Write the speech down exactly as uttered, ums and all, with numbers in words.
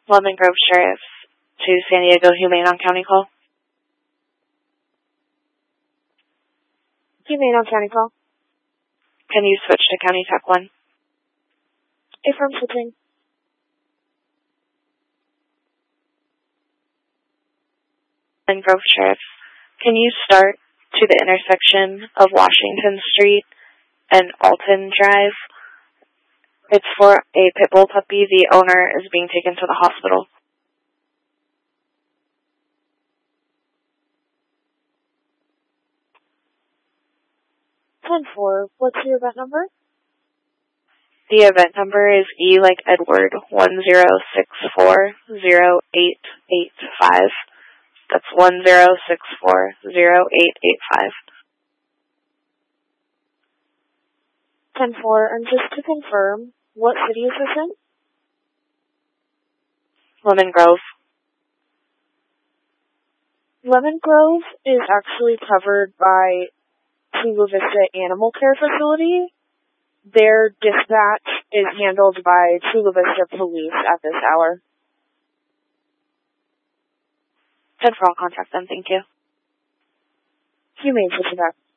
Lemon Grove Sheriff to San Diego Humane on County Call. Humane on County Call. Can you switch to County Tech one? Affirm switching. Lemon Grove Sheriff, can you start to the intersection of Washington Street and Alton Drive? It's for a pit bull puppy. The owner is being taken to the hospital. ten four, what's your event number? The event number is E like Edward, one zero six four zero eight eight five. That's one zero six four zero eight eight five. ten four, and just to confirm, what city is this in? Lemon Grove. Lemon Grove is actually covered by Chula Vista Animal Care Facility. Their dispatch is handled by Chula Vista Police at this hour. ten four, I'll contact them. Thank you. Humane switching back.